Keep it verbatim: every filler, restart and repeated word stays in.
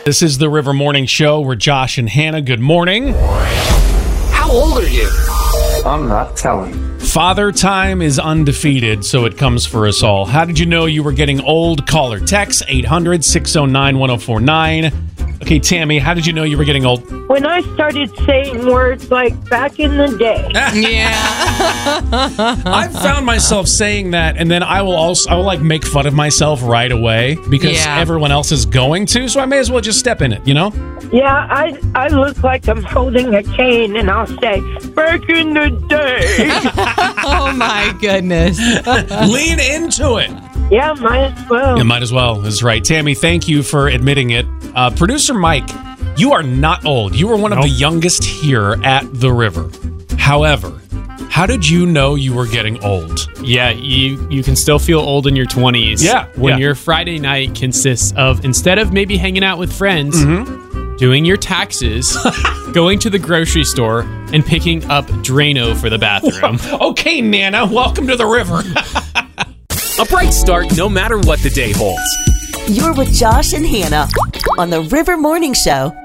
This is the River Morning Show. We're Josh and Hannah. Good morning. How old are you? I'm not telling. Father time is undefeated, so it comes for us all. How did you know you were getting old? Call or text eight hundred, six oh nine, one oh four nine. Okay, Tammy, how did you know you were getting old? When I started saying words like back in the day. Yeah. I've found myself saying that, and then I will also I will like make fun of myself right away because Yeah. everyone else is going to, so I may as well just step in it, you know? Yeah, I I look like I'm holding a cane, and I'll say, back in the day. Oh, my goodness. Lean into it. Yeah, might as well. Yeah, might as well. That's right. Tammy, thank you for admitting it. Uh, Producer Mike, you are not old. You were one of the youngest here at the river. However, how did you know you were getting old? Yeah, you, you can still feel old in your twenties. Yeah, When yeah. your Friday night consists of, instead of maybe hanging out with friends, Mm-hmm. doing your taxes, going to the grocery store, and picking up Drano for the bathroom. Okay, Nana, welcome to the river. A bright start no matter what the day holds. You're with Josh and Hannah on the River Morning Show